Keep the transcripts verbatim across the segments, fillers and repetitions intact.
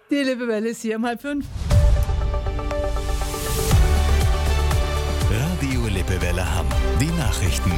Die Lippewelle ist hier um halb fünf. Radio Lippewelle Hamm. Die Nachrichten.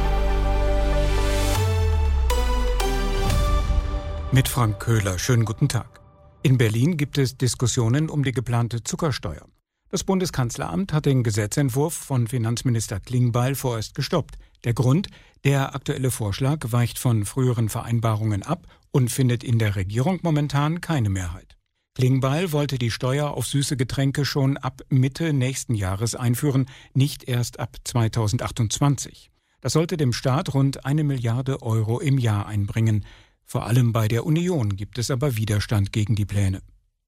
Mit Frank Köhler. Schönen guten Tag. In Berlin gibt es Diskussionen um die geplante Zuckersteuer. Das Bundeskanzleramt hat den Gesetzentwurf von Finanzminister Klingbeil vorerst gestoppt. Der Grund: Der aktuelle Vorschlag weicht von früheren Vereinbarungen ab und findet in der Regierung momentan keine Mehrheit. Klingbeil wollte die Steuer auf süße Getränke schon ab Mitte nächsten Jahres einführen, nicht erst ab zweitausendachtundzwanzig. Das sollte dem Staat rund eine Milliarde Euro im Jahr einbringen. Vor allem bei der Union gibt es aber Widerstand gegen die Pläne.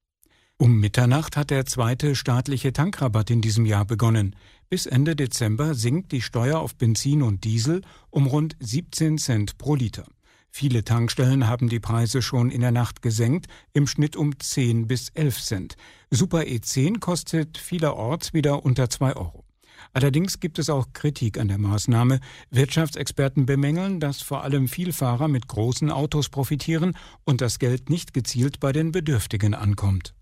Um Mitternacht hat der zweite staatliche Tankrabatt in diesem Jahr begonnen. Bis Ende Dezember sinkt die Steuer auf Benzin und Diesel um rund siebzehn Cent pro Liter. Viele Tankstellen haben die Preise schon in der Nacht gesenkt, im Schnitt um zehn bis elf Cent. Super E zehn kostet vielerorts wieder unter zwei Euro. Allerdings gibt es auch Kritik an der Maßnahme. Wirtschaftsexperten bemängeln, dass vor allem Vielfahrer mit großen Autos profitieren und das Geld nicht gezielt bei den Bedürftigen ankommt.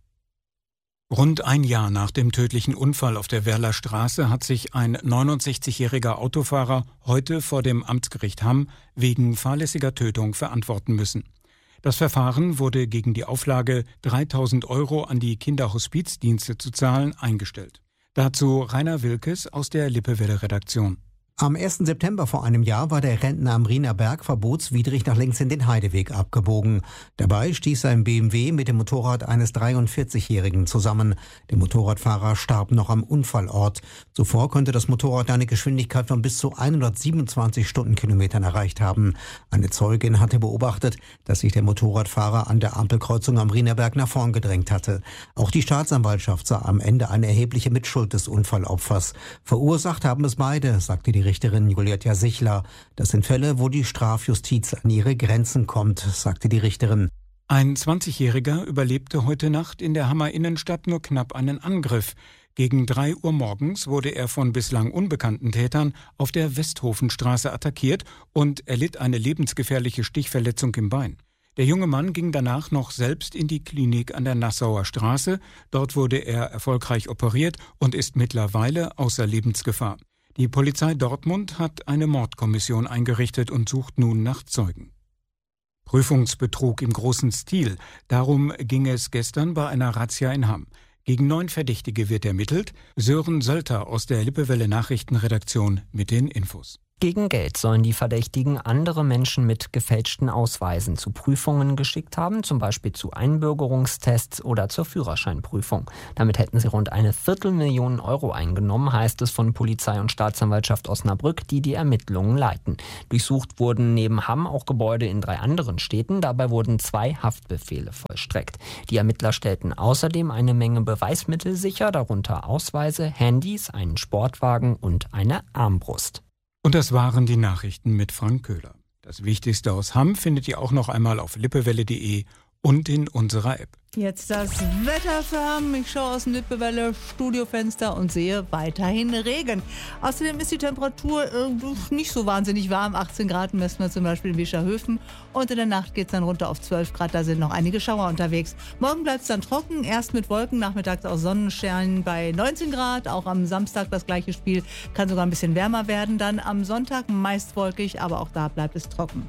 Rund ein Jahr nach dem tödlichen Unfall auf der Werler Straße hat sich ein neunundsechzigjähriger Autofahrer heute vor dem Amtsgericht Hamm wegen fahrlässiger Tötung verantworten müssen. Das Verfahren wurde gegen die Auflage, dreitausend Euro an die Kinderhospizdienste zu zahlen, eingestellt. Dazu Rainer Wilkes aus der Lippewelle-Redaktion. Am ersten September vor einem Jahr war der Rentner am Riener Berg verbotswidrig nach links in den Heideweg abgebogen. Dabei stieß sein B M W mit dem Motorrad eines dreiundvierzigjährigen zusammen. Der Motorradfahrer starb noch am Unfallort. Zuvor konnte das Motorrad eine Geschwindigkeit von bis zu hundertsiebenundzwanzig Stundenkilometern erreicht haben. Eine Zeugin hatte beobachtet, dass sich der Motorradfahrer an der Ampelkreuzung am Riener Berg nach vorn gedrängt hatte. Auch die Staatsanwaltschaft sah am Ende eine erhebliche Mitschuld des Unfallopfers. Verursacht haben es beide, sagte die Richterin Julietta Sichler. Das sind Fälle, wo die Strafjustiz an ihre Grenzen kommt, sagte die Richterin. Ein zwanzigjähriger überlebte heute Nacht in der Hammer Innenstadt nur knapp einen Angriff. Gegen drei Uhr morgens wurde er von bislang unbekannten Tätern auf der Westhofenstraße attackiert und erlitt eine lebensgefährliche Stichverletzung im Bein. Der junge Mann ging danach noch selbst in die Klinik an der Nassauer Straße. Dort wurde er erfolgreich operiert und ist mittlerweile außer Lebensgefahr. Die Polizei Dortmund hat eine Mordkommission eingerichtet und sucht nun nach Zeugen. Prüfungsbetrug im großen Stil. Darum ging es gestern bei einer Razzia in Hamm. Gegen neun Verdächtige wird ermittelt. Sören Sölter aus der Lippewelle Nachrichtenredaktion mit den Infos. Gegen Geld sollen die Verdächtigen andere Menschen mit gefälschten Ausweisen zu Prüfungen geschickt haben, zum Beispiel zu Einbürgerungstests oder zur Führerscheinprüfung. Damit hätten sie rund eine Viertelmillion Euro eingenommen, heißt es von Polizei und Staatsanwaltschaft Osnabrück, die die Ermittlungen leiten. Durchsucht wurden neben Hamm auch Gebäude in drei anderen Städten. Dabei wurden zwei Haftbefehle vollstreckt. Die Ermittler stellten außerdem eine Menge Beweismittel sicher, darunter Ausweise, Handys, einen Sportwagen und eine Armbrust. Und das waren die Nachrichten mit Frank Köhler. Das Wichtigste aus Hamm findet ihr auch noch einmal auf lippewelle punkt de und in unserer App. Jetzt das Wetter für Hamm. Ich schaue aus dem Lippewelle-Studiofenster und sehe weiterhin Regen. Außerdem ist die Temperatur äh, nicht so wahnsinnig warm. achtzehn Grad messen wir zum Beispiel in Wischerhöfen. Und in der Nacht geht es dann runter auf zwölf Grad. Da sind noch einige Schauer unterwegs. Morgen bleibt es dann trocken. Erst mit Wolken, nachmittags auch Sonnenschein bei neunzehn Grad. Auch am Samstag das gleiche Spiel. Kann sogar ein bisschen wärmer werden. Dann am Sonntag meist wolkig, aber auch da bleibt es trocken.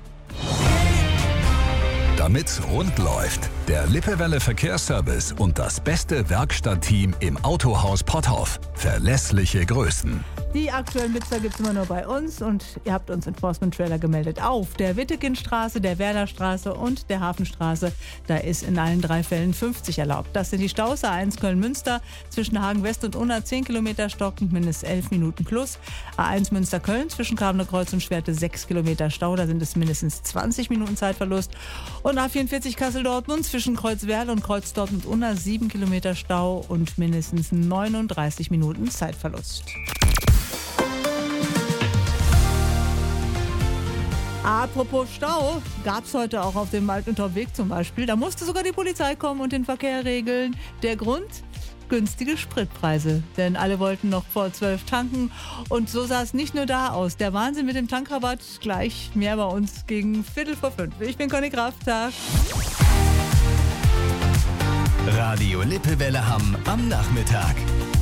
Damit rund läuft, der Lippewelle Verkehrsservice und das beste Werkstattteam im Autohaus Potthoff. Verlässliche Größen. Die aktuellen Blitzer gibt es immer nur bei uns und ihr habt uns Enforcement-Trailer gemeldet auf der Wittekindstraße, der Werderstraße und der Hafenstraße. Da ist in allen drei Fällen fünfzig erlaubt. Das sind die Staus A eins Köln-Münster zwischen Hagen West und Unna zehn Kilometer stockend, mindestens elf Minuten plus. A eins Münster-Köln zwischen Grabnerkreuz und Schwerte sechs Kilometer Stau, da sind es mindestens zwanzig Minuten Zeitverlust. Und A vierundvierzig Kassel-Dortmund zwischen Kreuzwerl und Kreuzdortmund und Unna sieben Kilometer Stau und mindestens neununddreißig Minuten Zeitverlust. Apropos Stau, gab es heute auch auf dem Waldentopfweg zum Beispiel. Da musste sogar die Polizei kommen und den Verkehr regeln. Der Grund? Günstige Spritpreise. Denn alle wollten noch vor zwölf tanken. Und so sah es nicht nur da aus. Der Wahnsinn mit dem Tankrabatt, gleich mehr bei uns gegen Viertel vor fünf. Ich bin Conny Kraft. Tag. Radio Lippewelle Hamm am Nachmittag.